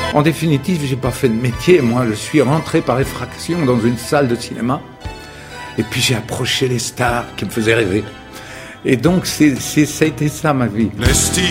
En définitive, j'ai pas fait de métier, moi, je suis rentré par effraction dans une salle de cinéma, et puis j'ai approché les stars qui me faisaient rêver. Et donc, ça a été ça ma vie.